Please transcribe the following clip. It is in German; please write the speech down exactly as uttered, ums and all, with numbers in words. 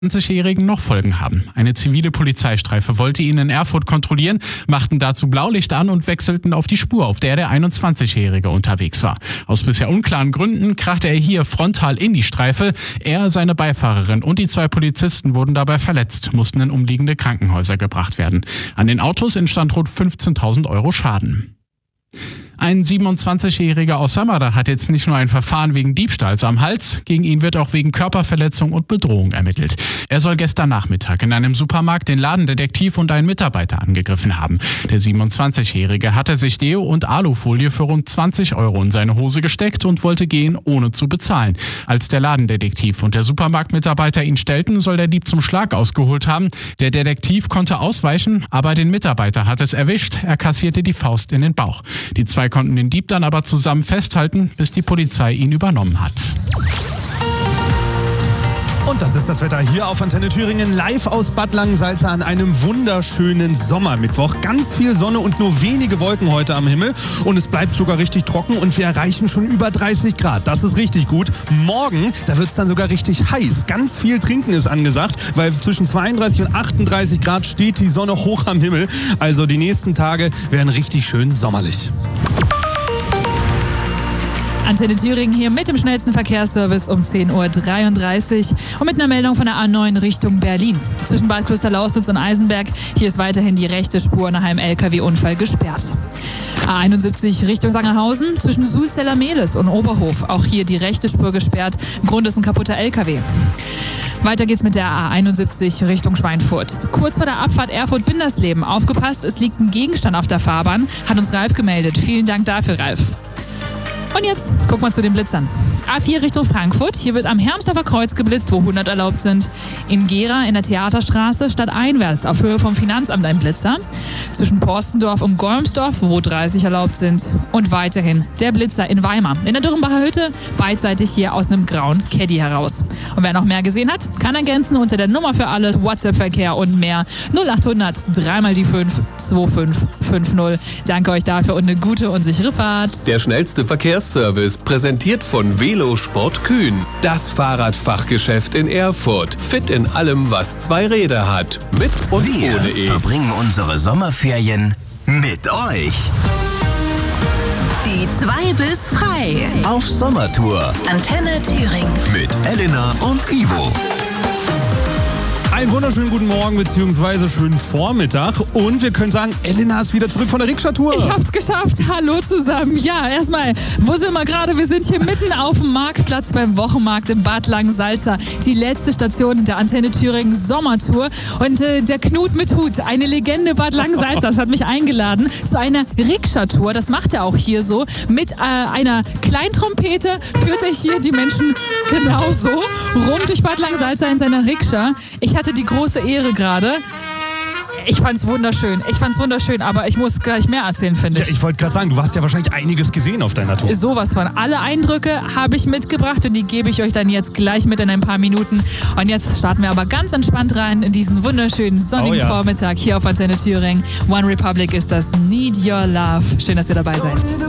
zwanzigjährigen noch Folgen haben. Eine zivile Polizeistreife wollte ihn in Erfurt kontrollieren, machten dazu Blaulicht an und wechselten auf die Spur, auf der der einundzwanzigjährige unterwegs war. Aus bisher unklaren Gründen krachte er hier frontal in die Streife. Er, seine Beifahrerin und die zwei Polizisten wurden dabei verletzt, mussten in umliegende Krankenhäuser gebracht werden. An den Autos entstand rund fünfzehntausend Euro Schaden. Ein siebenundzwanzigjähriger aus Samara hat jetzt nicht nur ein Verfahren wegen Diebstahls am Hals, gegen ihn wird auch wegen Körperverletzung und Bedrohung ermittelt. Er soll gestern Nachmittag in einem Supermarkt den Ladendetektiv und einen Mitarbeiter angegriffen haben. Der siebenundzwanzigjährige hatte sich Deo und Alufolie für rund zwanzig Euro in seine Hose gesteckt und wollte gehen, ohne zu bezahlen. Als der Ladendetektiv und der Supermarktmitarbeiter ihn stellten, soll der Dieb zum Schlag ausgeholt haben. Der Detektiv konnte ausweichen, aber den Mitarbeiter hat es erwischt. Er kassierte die Faust in den Bauch. Die zwei konnten den Dieb dann aber zusammen festhalten, bis die Polizei ihn übernommen hat. Und das ist das Wetter hier auf Antenne Thüringen, live aus Bad Langensalza an einem wunderschönen Sommermittwoch. Ganz viel Sonne und nur wenige Wolken heute am Himmel. Und es bleibt sogar richtig trocken und wir erreichen schon über dreißig Grad. Das ist richtig gut. Morgen, da wird es dann sogar richtig heiß. Ganz viel Trinken ist angesagt, weil zwischen zweiunddreißig und achtunddreißig Grad steht die Sonne hoch am Himmel. Also die nächsten Tage werden richtig schön sommerlich. Antenne Thüringen hier mit dem schnellsten Verkehrsservice um zehn Uhr dreiunddreißig und mit einer Meldung von der A neun Richtung Berlin. Zwischen Bad Klosterlausnitz und Eisenberg, hier ist weiterhin die rechte Spur nach einem L K W-Unfall gesperrt. A einundsiebzig Richtung Sangerhausen, zwischen Sulzeller-Mehlis und Oberhof, auch hier die rechte Spur gesperrt. Grund ist ein kaputter L K W. Weiter geht's mit der A einundsiebzig Richtung Schweinfurt. Kurz vor der Abfahrt Erfurt-Bindersleben. Aufgepasst, es liegt ein Gegenstand auf der Fahrbahn, hat uns Ralf gemeldet. Vielen Dank dafür, Ralf. Und jetzt guck mal zu den Blitzern. A vier Richtung Frankfurt. Hier wird am Hermsdorfer Kreuz geblitzt, wo hundert erlaubt sind. In Gera in der Theaterstraße stadteinwärts auf Höhe vom Finanzamt ein Blitzer. Zwischen Porstendorf und Golmsdorf, wo dreißig erlaubt sind. Und weiterhin der Blitzer in Weimar. In der Dürrenbacher Hütte, beidseitig hier aus einem grauen Caddy heraus. Und wer noch mehr gesehen hat, kann ergänzen unter der Nummer für alles, WhatsApp-Verkehr und mehr. null achthundert, dreimal die fünf, zwei fünf fünf null. Danke euch dafür und eine gute und sichere Fahrt. Der schnellste Verkehrsservice, präsentiert von Velosport Kühn. Das Fahrradfachgeschäft in Erfurt. Fit in allem, was zwei Räder hat. Mit und Wir ohne E. verbringen unsere Sommerferien mit euch. Die zwei bis frei. Auf Sommertour Antenne Thüringen. mit Elena und Ivo. Einen wunderschönen guten Morgen bzw. schönen Vormittag. Und wir können sagen, Elena ist wieder zurück von der Rikscha-Tour. Ich hab's geschafft. Hallo zusammen. Ja, erstmal, wo sind wir gerade? Wir sind hier mitten auf dem Marktplatz beim Wochenmarkt in Bad Langensalza. Die letzte Station der Antenne Thüringen Sommertour. Und äh, der Knut mit Hut, eine Legende Bad Langensalzas, hat mich eingeladen zu einer Rikscha-Tour. Das macht er auch hier so. Mit äh, einer Kleintrompete führt er hier die Menschen genauso rum durch Bad Langensalza in seiner Rikscha. Ich hatte die große Ehre gerade. Ich fand's wunderschön. Ich fand's wunderschön, aber ich muss gleich mehr erzählen, finde ich. Ja, ich wollte gerade sagen, du hast ja wahrscheinlich einiges gesehen auf deiner Tour. Sowas von. Alle Eindrücke habe ich mitgebracht und die gebe ich euch dann jetzt gleich mit in ein paar Minuten. Und jetzt starten wir aber ganz entspannt rein in diesen wunderschönen sonnigen Oh ja. Vormittag hier auf Antenne Thüringen. One Republic ist das. Need Your Love. Schön, dass ihr dabei seid.